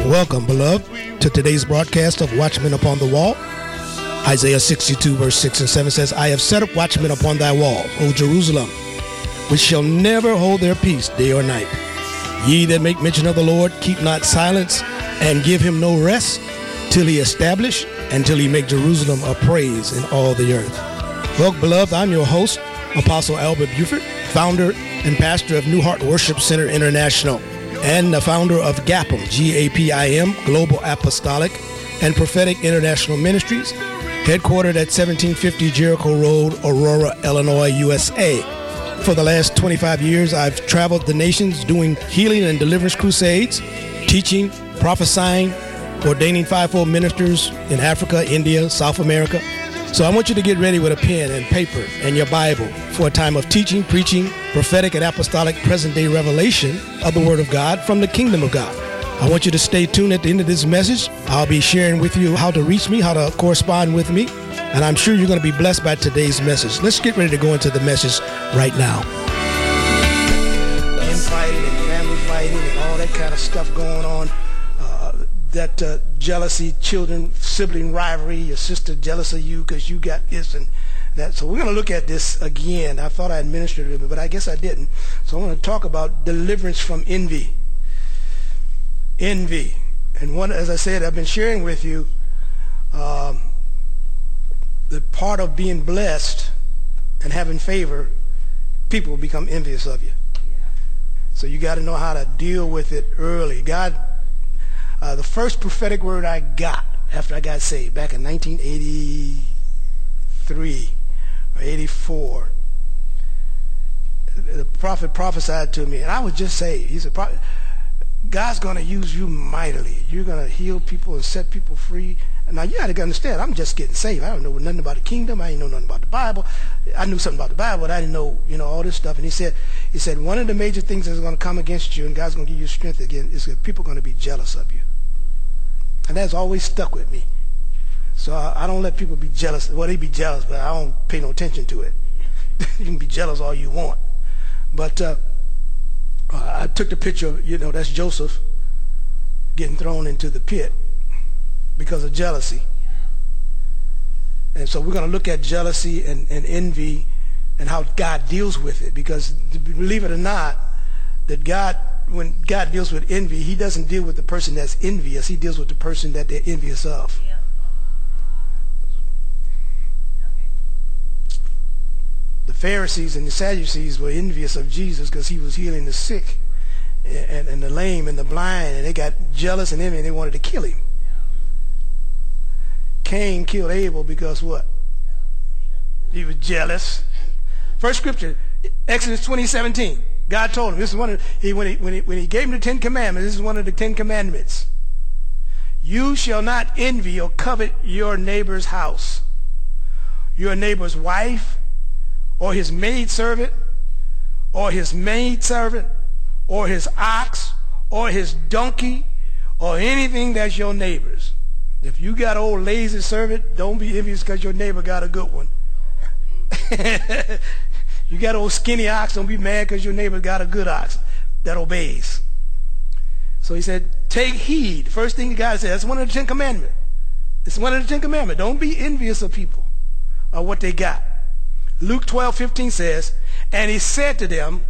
Welcome, beloved, to today's broadcast of Watchmen Upon the Wall. Isaiah 62, verse 6 and 7 says, I have set up watchmen upon thy wall, O Jerusalem, which shall never hold their peace day or night. Ye that make mention of the Lord, keep not silence, and give him no rest, till he establish, and till he make Jerusalem a praise in all the earth. Well, beloved, I'm your host, Apostle Albert Buford, founder and pastor of New Heart Worship Center International, and the founder of GAPIM, G-A-P-I-M, Global Apostolic and Prophetic International Ministries, headquartered at 1750 Jericho Road, Aurora, Illinois, USA. For the last 25 years, I've traveled the nations doing healing and deliverance crusades, teaching, prophesying, ordaining fivefold ministers in Africa, India, South America. So I want you to get ready with a pen and paper and your Bible for a time of teaching, preaching, prophetic and apostolic present-day revelation of the Word of God from the Kingdom of God. I want you to stay tuned at the end of this message. I'll be sharing with you how to reach me, how to correspond with me, and I'm sure you're going to be blessed by today's message. Let's get ready to go into the message right now. Infighting and family fighting and all that kind of stuff going on. That jealousy, children, sibling rivalry, your sister jealous of you because you got this and that. So we're going to look at this again. I thought I administered it, but I guess I didn't. So I want to talk about deliverance from envy. Envy. And one, as I said, I've been sharing with you the part of being blessed and having favor, people become envious of you. So you got to know how to deal with it early. God, the first prophetic word I got after I got saved back in 1983 or 84, the prophet prophesied to me, and I was just saved. He said, God's going to use you mightily. You're going to heal people and set people free. Now, you got to understand, I'm just getting saved. I don't know nothing about the kingdom. I didn't know nothing about the Bible. I knew something about the Bible, but I didn't know, all this stuff. And he said, one of the major things that's going to come against you, and God's going to give you strength again, is that people are going to be jealous of you. And that's always stuck with me. So I don't let people be jealous. Well, they be jealous, but I don't pay no attention to it. You can be jealous all you want. But I took the picture of, that's Joseph getting thrown into the pit because of jealousy. And so we're going to look at jealousy and envy and how God deals with it. Because believe it or not, that when God deals with envy, he doesn't deal with the person that's envious. He deals with the person that they're envious of. Yeah. The Pharisees and the Sadducees were envious of Jesus because he was healing the sick and the lame and the blind, and they got jealous and envy and they wanted to kill him. Cain killed Abel because what? He was jealous. First scripture, Exodus 20:17. God told him, this is one of when he gave him the 10 commandments, this is one of the 10 commandments. You shall not envy or covet your neighbor's house, your neighbor's wife, or his maidservant, or his maidservant, or his ox, or his donkey, or anything that's your neighbor's. If you got an old lazy servant, don't be envious because your neighbor got a good one. You got an old skinny ox, don't be mad because your neighbor got a good ox that obeys. So he said, take heed. First thing God said, that's one of the 10 commandments. It's one of the 10 commandments. Don't be envious of people or what they got. Luke 12:15 says, and he said to them,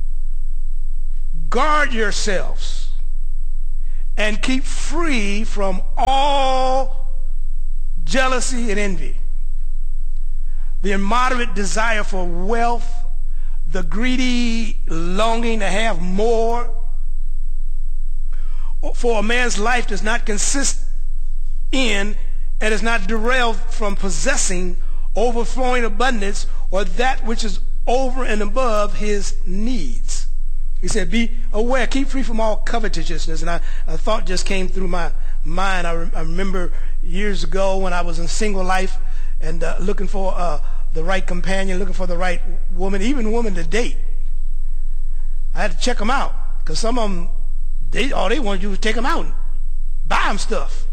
guard yourselves and keep free from all jealousy and envy, the immoderate desire for wealth, the greedy longing to have more. For a man's life does not consist in and is not derailed from possessing overflowing abundance or that which is over and above his needs. He said, be aware, keep free from all covetousness. And a thought just came through my mind. I remember years ago when I was in single life and looking for the right companion, looking for the right woman, even woman to date. I had to check them out because some of them, all they want to do is take them out and buy them stuff.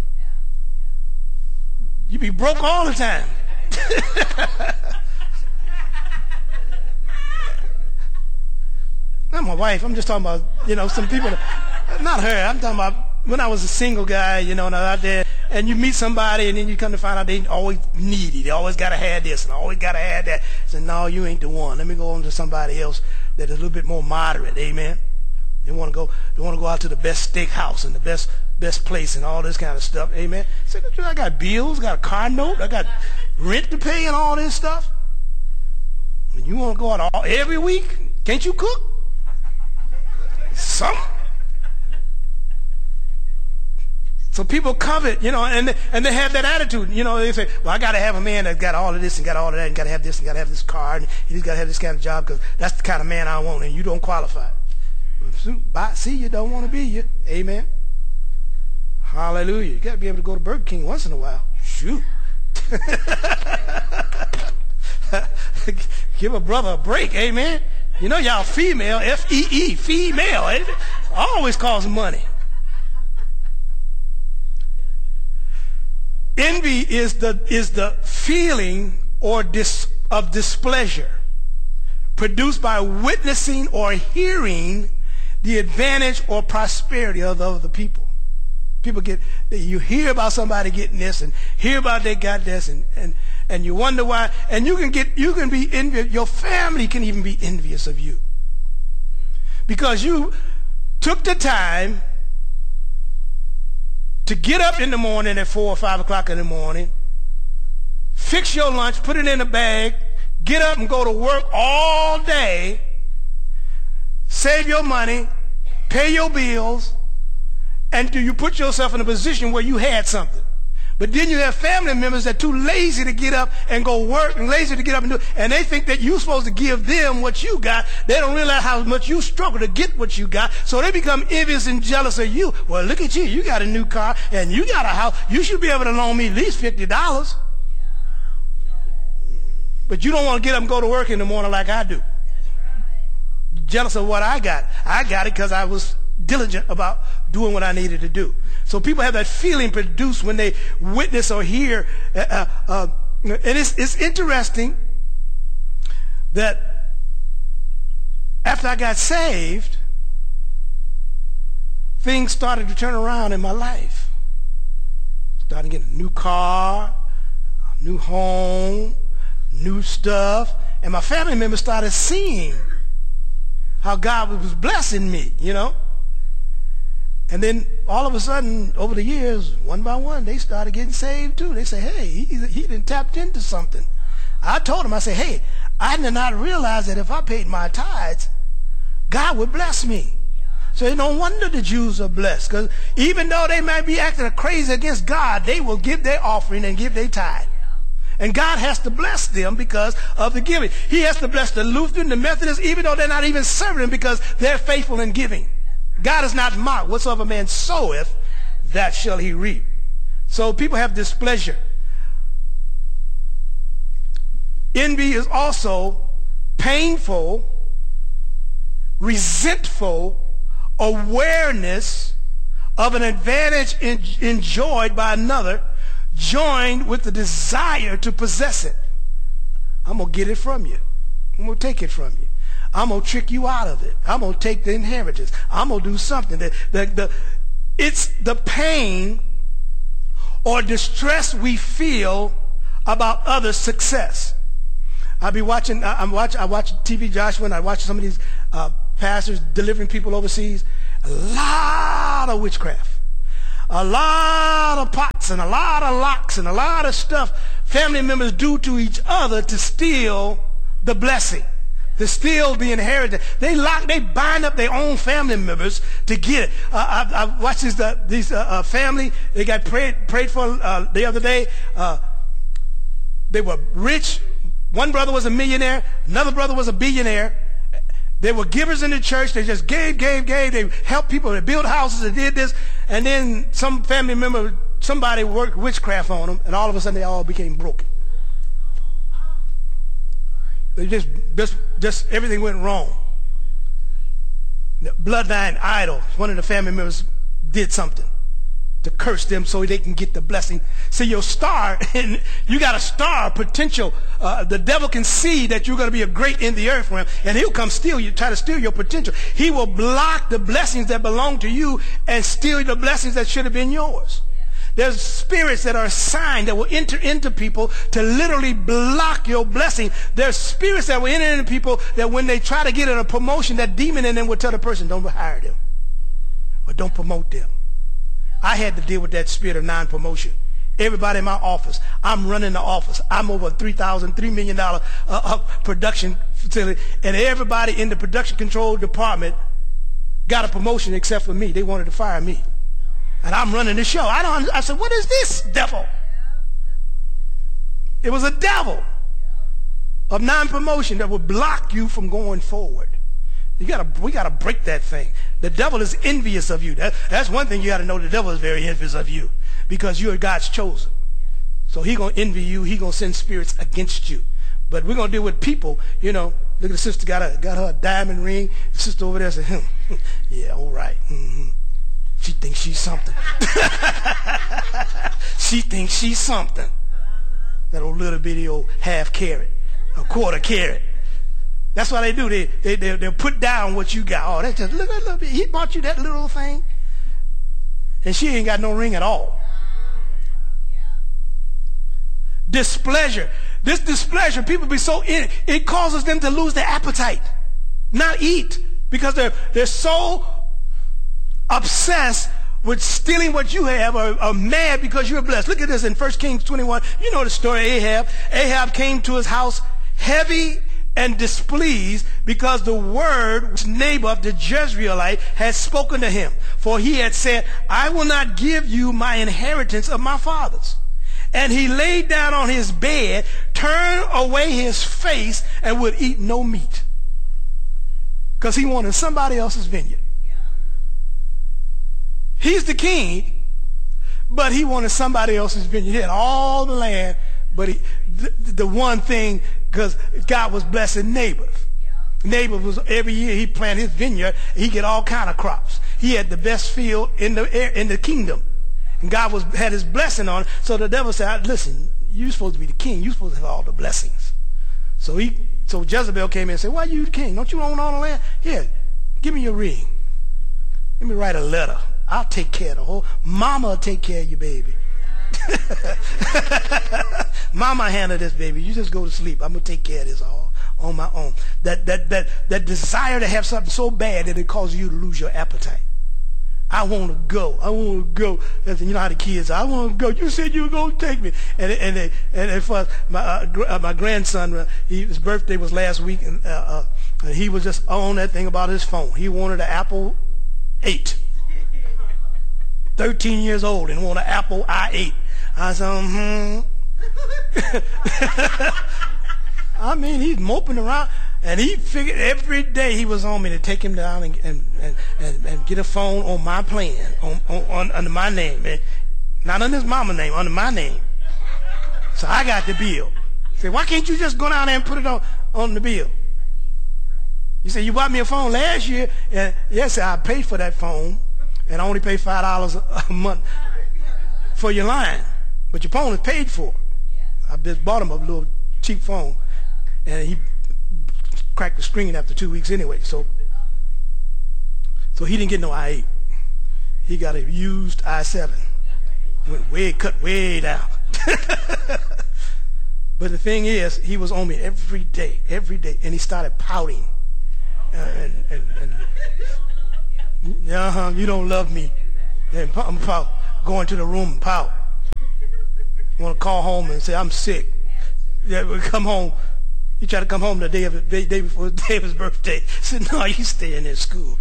You be broke all the time. Not my wife. I'm just talking about, some people. Not her. I'm talking about when I was a single guy, you know, and I was out there, and you meet somebody, and then you come to find out they always needy. They always got to have this, and always got to have that. I said, no, you ain't the one. Let me go on to somebody else that is a little bit more moderate. Amen. They want to go out to the best steakhouse and the best place and all this kind of stuff. Amen. I said, I got bills, got a car note, I got rent to pay and all this stuff. And you want to go out every week? Can't you cook? Something. So people covet, you know, and they have that attitude. You know, they say, well, I got to have a man that's got all of this and got all of that and got to have this and got to have this car and he's got to have this kind of job because that's the kind of man I want and you don't qualify. See, you don't want to be you. Amen. Hallelujah. You got to be able to go to Burger King once in a while. Shoot. Give a brother a break. Amen. You know y'all female, F-E-E, female. Always costs money. Envy is the feeling of displeasure produced by witnessing or hearing the advantage or prosperity of other people. People you hear about somebody getting this and hear about they got this and you wonder why. And you can be envious. Your family can even be envious of you because you took the time to get up in the morning at 4 or 5 o'clock in the morning, fix your lunch, put it in a bag, get up and go to work all day, save your money, pay your bills, and do you put yourself in a position where you had something. But then you have family members that are too lazy to get up and go work and lazy to get up and do it, and they think that you're supposed to give them what you got. They don't realize how much you struggle to get what you got, so they become envious and jealous of you. Well, look at you. You got a new car and you got a house. You should be able to loan me at least $50. But you don't want to get up and go to work in the morning like I do. Jealous of what I got. I got it because I was diligent about doing what I needed to do. So people have that feeling produced when they witness or hear. And it's interesting that after I got saved, things started to turn around in my life. Started getting a new car, a new home, new stuff. And my family members started seeing how God was blessing me, you know. And then all of a sudden, over the years, one by one, they started getting saved too. They say, hey, he done tapped into something. I told them, I said, hey, I did not realize that if I paid my tithes, God would bless me. So no wonder the Jews are blessed, because even though they might be acting crazy against God, they will give their offering and give their tithe. And God has to bless them because of the giving. He has to bless the Lutheran, the Methodists, even though they're not even serving him, because they're faithful in giving. God is not mocked. Whatsoever man soweth, that shall he reap. So people have displeasure. Envy is also painful, resentful awareness of an advantage enjoyed by another, joined with the desire to possess it. I'm going to get it from you. I'm going to take it from you. I'm going to trick you out of it. I'm going to take the inheritance. I'm going to do something. It's the pain or distress we feel about others' success. I watch TV Joshua, and I watch some of these pastors delivering people overseas. A lot of witchcraft. A lot of pots and a lot of locks and a lot of stuff family members do to each other to steal the blessing, to steal the inheritance. They bind up their own family members to get it. I watched these family. They got prayed for the other day. They were rich. One brother was a millionaire. Another brother was a billionaire. They were givers in the church. They just gave. They helped people. They built houses. They did this. And then some family member, somebody worked witchcraft on them, and all of a sudden they all became broken. They just everything went wrong. The bloodline idol, one of the family members did something. to curse them so they can get the blessing. See, your star, and you got a star potential. The devil can see that you're going to be a great in the earth realm, and he'll come steal you, try to steal your potential. He will block the blessings that belong to you and steal the blessings that should have been yours. There's spirits that are assigned that will enter into people to literally block your blessing. There's spirits that will enter into people that when they try to get a promotion, that demon in them will tell the person, don't hire them or don't promote them. I had to deal with that spirit of non-promotion. Everybody in my office, I'm running the office. I'm over $3 million production facility, and everybody in the production control department got a promotion except for me. They wanted to fire me. And I'm running the show. I said, what is this devil? It was a devil of non-promotion that would block you from going forward. We gotta break that thing. The devil is envious of you. That's one thing you gotta know. The devil is very envious of you because you are God's chosen. So he's gonna envy you. He's gonna send spirits against you. But we're gonna deal with people. You know, look at the sister got her diamond ring. The sister over there said, yeah, all right. Mm-hmm. She thinks she's something. She thinks she's something. That old little bitty old half carat, a quarter carat. That's what they do. They'll put down what you got. Oh, that's just look at a little bit. He bought you that little thing, and she ain't got no ring at all. Displeasure. This displeasure, people be so in it, it causes them to lose their appetite, not eat, because they're so obsessed with stealing what you have, or mad because you're blessed. Look at this in 1 Kings 21. You know the story of Ahab. Ahab came to his house heavy and displeased because the word which Naboth the Jezreelite had spoken to him. For he had said, I will not give you my inheritance of my fathers. And he laid down on his bed, turned away his face, and would eat no meat. Because he wanted somebody else's vineyard. He's the king, but he wanted somebody else's vineyard. He had all the land, but the one thing, because God was blessing Naboth. Naboth was, every year he planted his vineyard, he get all kind of crops. He had the best field in the kingdom. And God had his blessing on it. So the devil said, listen, you're supposed to be the king. You're supposed to have all the blessings. So Jezebel came in and said, why are you the king? Don't you own all the land? Here, give me your ring. Let me write a letter. I'll take care of the whole. Mama will take care of you, baby. Mama handle this, baby. You just go to sleep. I'm going to take care of this all on my own. That desire to have something so bad that it causes you to lose your appetite. I want to go. I want to go. You know how the kids are. I want to go. You said you were going to take me. And for my grandson, his birthday was last week, and he was just on that thing about his phone. He wanted an Apple 8. 13 years old and want an Apple i8. I said, I mean, he's moping around, and he figured every day he was on me to take him down and get a phone on my plan, on under my name, man. Not under his mama's name, under my name. So I got the bill. He said, why can't you just go down there and put it on the bill? You said, you bought me a phone last year, and yes, I paid for that phone. And I only pay $5 a month for your line. But your phone is paid for. I just bought him a little cheap phone. And he cracked the screen after 2 weeks anyway. So he didn't get no i8. He got a used i7. It went cut way down. But the thing is, he was on me every day. And he started pouting. You don't love me. And I'm pout. Going to the room and pout. Want to call home and say, I'm sick. Yeah, we come home. He tried to come home the day before David's birthday. I said, no, you stay in this school.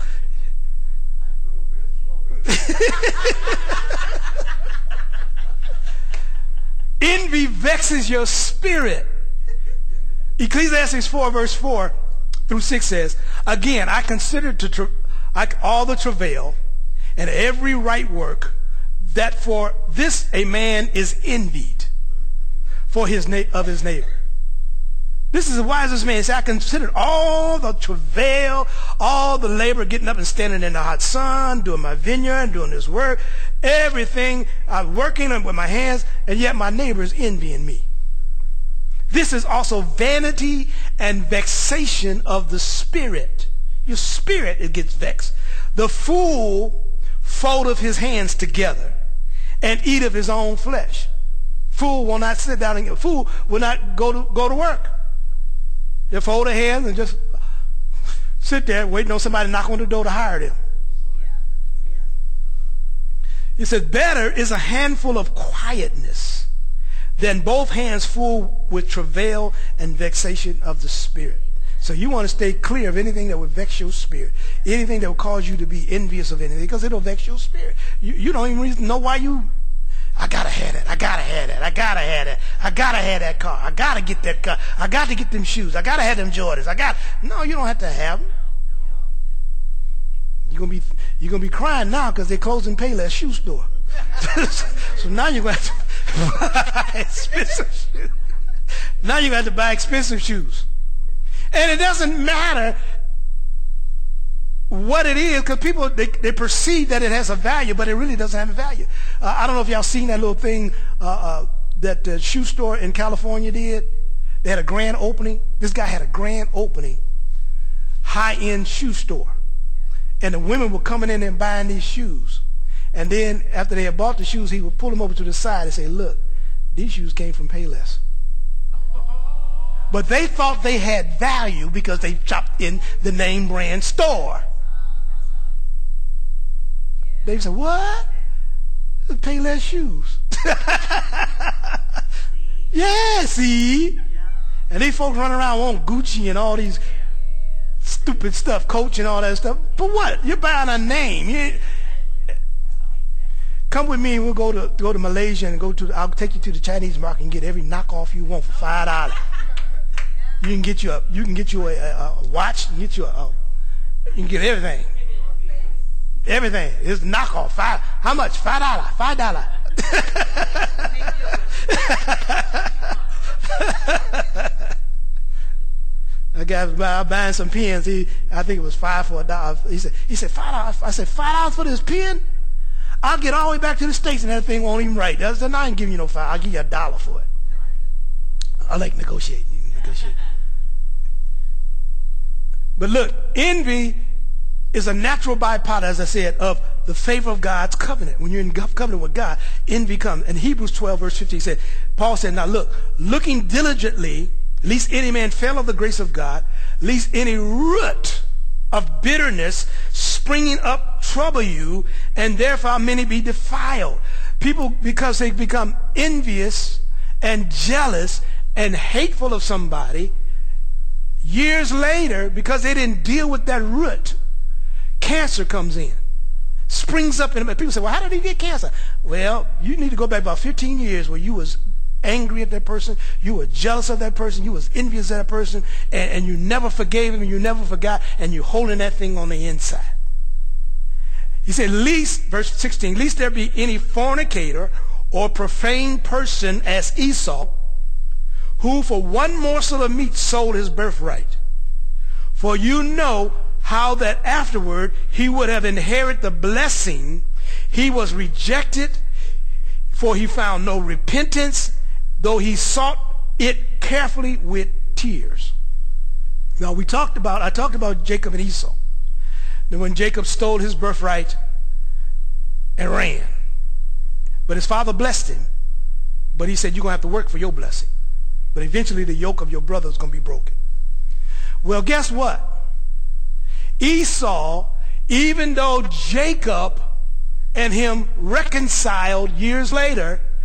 Envy vexes your spirit. Ecclesiastes 4 verse 4 through 6 says, again, I consider all the travail and every right work, that for this a man is envied of his neighbor. This is the wisest man. He said, I considered all the travail, all the labor, getting up and standing in the hot sun, doing my vineyard, doing this work. everything. I'm working with my hands, and yet my neighbor is envying me. This is also vanity and vexation of the spirit. Your spirit, it gets vexed. The fool foldeth his hands together and eateth his own flesh. Fool will not sit down and fool will not go to work. They fold their hands and just sit there waiting on somebody to knock on the door to hire them. He said, better is a handful of quietness than both hands full with travail and vexation of the spirit. So you want to stay clear of anything that would vex your spirit, anything that will cause you to be envious of anything, because it'll vex your spirit. You don't even know why you, I gotta have that, I gotta have that, I gotta have that, I gotta have that car, I gotta get that car, I got to get them shoes, I gotta have them Jordans, no, you don't have to have them. You're gonna be crying now because they're closing Payless shoe store. So now you're going to have to buy expensive shoes. Now you're going to have to buy expensive shoes. And it doesn't matter what it is, because people, they perceive that it has a value, but it really doesn't have a value. I don't know if y'all seen that little thing that the shoe store in California did. They had a grand opening. This guy had a grand opening, high-end shoe store. And the women were coming in and buying these shoes. And then after they had bought the shoes, he would pull them over to the side and say, look, these shoes came from Payless. But they thought they had value because they shopped in the name brand store. They said, what? Payless shoes. Yeah, see? And these folks running around want Gucci and all these stupid stuff, Coach and all that stuff. But what? You're buying a name. Come with me and we'll go to Malaysia and I'll take you to the Chinese market and get every knockoff you want for $5. You can get you a watch, you can get everything. Everything. It's knockoff. How much? $5. A guy was buying some pens. I think it was $5 for $1. He said $5. I said $5 for this pen? I'll get all the way back to the States and that thing won't even write. I said, no, I ain't giving you no $5. I'll give you $1 for it. I like negotiating. But look, envy is a natural byproduct, as I said, of the favor of God's covenant. When you're in covenant with God, envy comes. In Hebrews 12, verse 15, Paul said, now look, looking diligently, lest any man fail of the grace of God, lest any root of bitterness springing up trouble you, and therefore many be defiled. People, because they become envious and jealous and hateful of somebody, years later, because they didn't deal with that root, cancer comes in, springs up in them. People say, well, how did he get cancer? Well, you need to go back about 15 years where you was angry at that person, you were jealous of that person, you was envious of that person, and you never forgave him, and you never forgot, and you're holding that thing on the inside. He said, least, verse 16, least there be any fornicator or profane person as Esau, who for one morsel of meat sold his birthright. For you know how that afterward he would have inherited the blessing. He was rejected, for he found no repentance, though he sought it carefully with tears. Now I talked about Jacob and Esau. Then when Jacob stole his birthright and ran, but his father blessed him, but he said, you're going to have to work for your blessing. But eventually the yoke of your brother is going to be broken. Well, guess what? Esau, even though Jacob and him reconciled years later,